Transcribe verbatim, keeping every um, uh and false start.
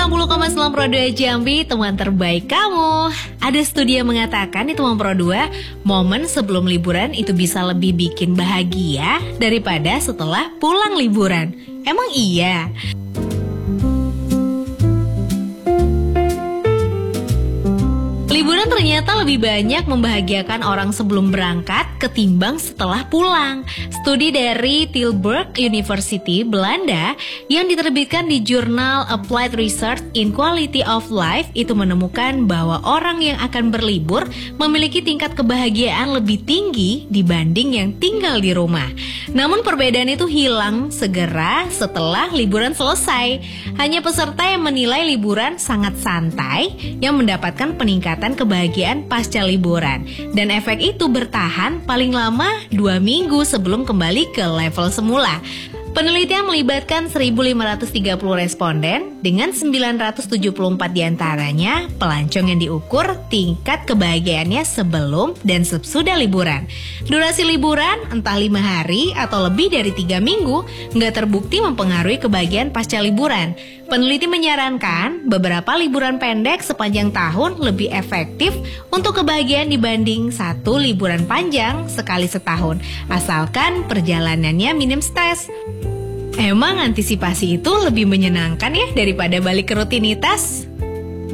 puluh koma sembilan Pro dua Jambi, teman terbaik kamu. Ada studi yang mengatakan di teman Pro dua, momen sebelum liburan itu bisa lebih bikin bahagia daripada setelah pulang liburan. Emang iya? Liburan ternyata lebih banyak membahagiakan orang sebelum berangkat ketimbang setelah pulang. Studi dari Tilburg University, Belanda, yang diterbitkan di jurnal Applied Research in Quality of Life itu menemukan bahwa orang yang akan berlibur memiliki tingkat kebahagiaan lebih tinggi dibanding yang tinggal di rumah. Namun perbedaan itu hilang segera setelah liburan selesai. Hanya peserta yang menilai liburan sangat santai yang mendapatkan peningkatan kebahagiaan pasca liburan, dan efek itu bertahan paling lama dua minggu sebelum kembali ke level semula. Penelitian melibatkan seribu lima ratus tiga puluh responden dengan sembilan ratus tujuh puluh empat diantaranya pelancong yang diukur tingkat kebahagiaannya sebelum dan sesudah liburan. Durasi liburan entah lima hari atau lebih dari tiga minggu nggak terbukti mempengaruhi kebahagiaan pasca liburan. Peneliti menyarankan beberapa liburan pendek sepanjang tahun lebih efektif untuk kebahagiaan dibanding satu liburan panjang sekali setahun, asalkan perjalanannya minim stres. Emang antisipasi itu lebih menyenangkan ya daripada balik ke rutinitas?